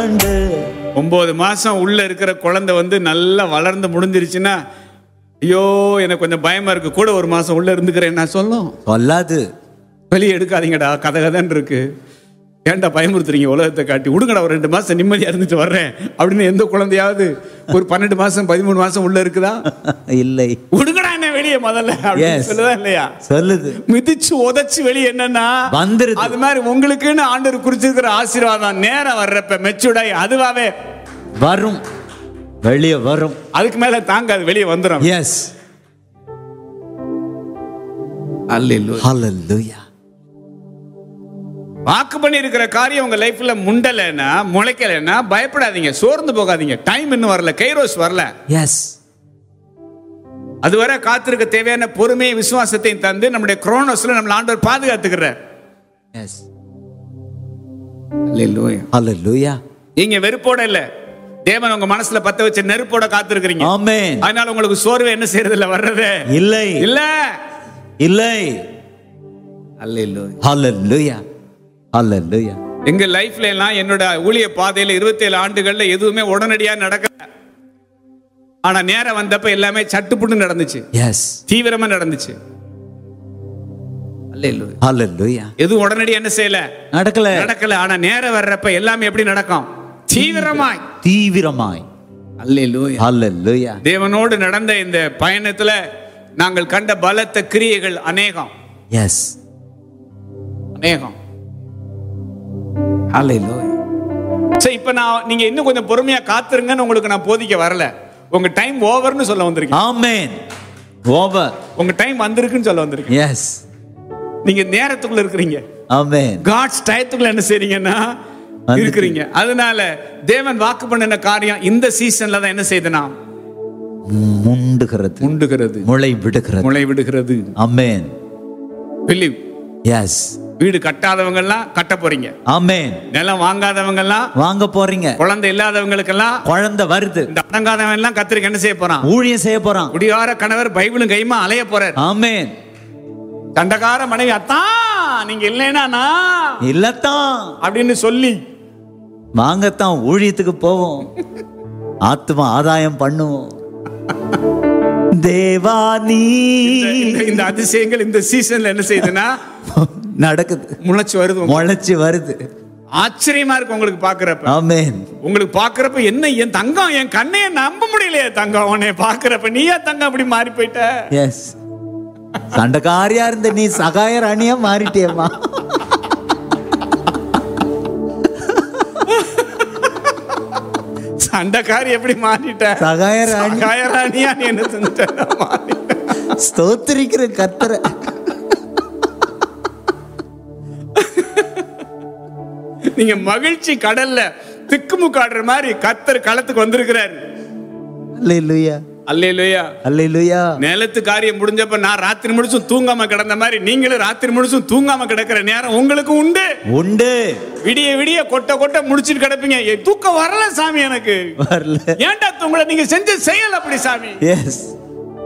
9 மாசம் உள்ள இருக்கிற குழந்தை வந்து நல்லா வளர்ந்து முடிஞ்சிருச்சுன்னா, ஐயோ எனக்கு கொஞ்சம் பயமா இருக்கு, கூட 1 மாசம் உள்ள இருந்துக்கிறேன் நான் சொல்லாது. வெளியே எடுக்காதீங்கடா, கதன்னு இருக்கு, ஏன்டா பயமுறுத்துறீங்க உலகத்தை காட்டி, விடுங்கடா ஒரு 2 மாசம் நிம்மதியா இருந்துட்டு வர்றேன் அப்படின்னு எந்த குழந்தையாவது ஒரு 12 மாசம் 13 மாசம் உள்ள இருக்குதா? இல்லை. விடுங்கடா என்ன வெளியே முதல்ல சொல்லுதா இல்லையா? சொல்லுது. மிதிச்சு உதைச்சு வெளியே என்னன்னா வந்துருது. அது மாதிரி உங்களுக்குன்னு ஆண்டவர் குறிச்சிருக்கிற ஆசீர்வாதம் நேரம் வர்றப்ப மெச்சூர்டாய் அதுவாவே வரும், வெளியே வரும். அதுக்கு மேல தாங்காது, வெளியே வந்துடும். எஸ், அல்லேலூயா, அல்லேலூயா. வாக்கு பண்ணி இருக்கிற காரியம் உங்க லைஃப்ல முண்டலைன்னா, முளைக்கலைன்னா பயப்படாதீங்க, சோர்ந்து போகாதீங்க. டைம் இன்னும் வரல, கைரோஸ் வரல. எஸ், அதுவரை காத்திருக்க தேவையான பொறுமையை விசுவாசத்தையும் தந்து நம்முடைய குரோனோஸ்ல நம்ம ஆண்டவர் பாதுகாத்துக்கிறார். எஸ், அல்லேலூயா, அல்லேலூயா. நீங்க வெறுப்போட இல்ல, தேவன் உங்க மனசுல பத்த வச்ச நெருப்போட காத்திருக்கிறீங்க. ஆமென். அதனால உங்களுக்கு சோர்வு என்ன செய்யறது இல்ல, வர்றது இல்லை, இல்ல, இல்லை. அல்லேலூயா, அல்லேலூயா, அல்லேலூயா. எங்க லைஃப்ல எல்லாம் என்னோட ஊழிய பாதையில 27 ஆண்டுகள்ல எதுவுமே உடனடியா நடக்கல. ஆனா நேரம் வந்தப்ப எல்லாமே சட்டுப்புட்டு நடந்துச்சு. எஸ், தீவிரமா நடந்துச்சு. அல்லேலூயா, அல்லேலூயா. எதுவும் உடனடியா என்ன செய்யல, நடக்கல. ஆனா நேரம் வர்றப்ப எல்லாமே எப்படி நடக்கும்? தீவிரமாய். அல்லேலூயா, அல்லேலூயா. தேவனோடு நடந்த இந்த பயணத்துல நாங்கள் கண்ட பலத்த கிரியைகள் அநேகம். எஸ், அநேகம். அல்லேலூயா. சரி, இப்ப நீங்க இன்னும் கொஞ்சம் பொறுமையா காத்துருங்கன்னு உங்களுக்கு நான் போதிக்க வரல. உங்க டைம் ஓவர்னு சொல்ல வந்திருக்கேன். ஆமென். ஓவர். உங்க டைம் வந்திருக்குன்னு சொல்ல வந்திருக்கேன். எஸ், நீங்க நேரத்துக்குள்ள இருக்கிறீங்க. ஆமென். காட்ஸ் டயத்துக்குள்ள என்ன செய்றீங்கன்னா இருக்கிறீங்க. அதனால தேவன் வாக்கு பண்ணின காரியம் இந்த சீசன்ல தான் என்ன செய்தனா முண்டுகிறது, முளை விடுகிறது. ஆமென். பிலீவ். எஸ். வீடு கட்டாதவங்க எல்லாம் கட்ட போறீங்க. ஆமென். நிலம் வாங்காதவங்க எல்லாம் வாங்க போறீங்க. குழந்தை இல்லாதவங்களுக்கு எல்லாம் குழந்தை வருது. இந்த அடங்காதவன் எல்லாம் கத்திரிக்க என்ன செய்ய போறான்? ஊழியம் செய்ய போறான். குடியார கணவர் பைபிளும் கைமா அலைய போறார். ஆமென். தண்டகார மனைவி, அத்தான் நீங்க இல்லைனா நான் இல்லத்தான் அப்படின்னு சொல்லி வாங்கத்தான் ஊழியத்துக்கு போவோம், ஆத்மா ஆதாயம் பண்ணுவோம். தேவானி. இந்த அதிசயங்கள் இந்த சீசன்ல என்ன செய்யுதுன்னா நடக்குது, முளைச்சு வருது. ஆச்சரியமா இருக்கு உங்களுக்கு பாக்குறப்ப. ஆமென். உங்களுக்கு பாக்குறப்ப என்ன என் தங்கம், என் கண்ணைய நம்ப முடியலையே தங்கம், உன்னை பாக்குறப்ப நீயா தங்கம் அப்படி மாறி போயிட்ட. எஸ், சண்டைக்காரியா இருந்த நீ சகாய ராணியா மாறிட்டியம்மா. சண்டைக்காரி எப்படி மாறிட்ட? சகாய ராணியா நீ என்ன செஞ்சிட்ட? ஸ்தோத்திரிக்கிற கர்த்தரை. நீங்க மகிழ்ச்சி கடல்ல திக்குமுக்காடுற மாதிரி கர்த்தர் களத்துக்கு வந்திருக்கிறார். அல்லேலூயா, அல்லேலூயா, அல்லேலூயா. நிலத்து காரியம் முடிஞ்சப்ப நான் ராத்திரி முழுசும் தூங்காம கிடந்த மாதிரி நீங்களும் ராத்திரி முழுசும் தூங்காம கிடக்கிற நேரம் உங்களுக்கு உண்டு. விடிய விடிய கொட்ட முடிச்சிட்டு கிடப்பீங்க. தூக்கம் வரல சாமி, எனக்கு வரல. ஏன்டா தூங்கல? நீங்க செஞ்ச செயல் அப்படி சாமி. எஸ்,